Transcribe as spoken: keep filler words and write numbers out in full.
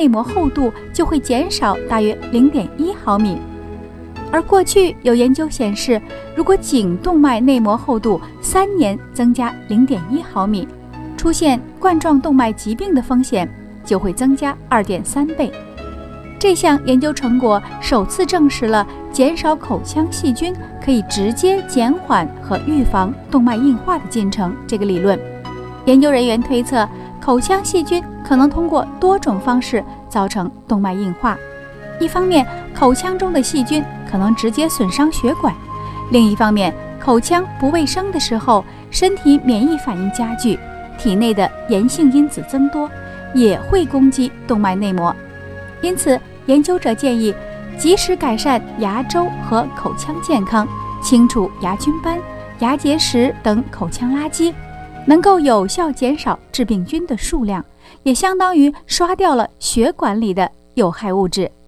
内膜厚度就会减少大约 零点一毫米。而过去有研究显示，如果颈动脉内膜厚度三年增加 零点一毫米，出现冠状动脉疾病的风险就会增加 二点三倍。这项研究成果首次证实了减少口腔细菌可以直接减缓和预防动脉硬化的进程这个理论。研究人员推测，口腔细菌可能通过多种方式造成动脉硬化。一方面，口腔中的细菌可能直接损伤血管；另一方面，口腔不卫生的时候，身体免疫反应加剧，体内的炎性因子增多，也会攻击动脉内膜。因此，研究者建议及时改善牙周和口腔健康，清除牙菌斑、牙结石等口腔垃圾，能够有效减少致病菌的数量，也相当于刷掉了血管里的有害物质。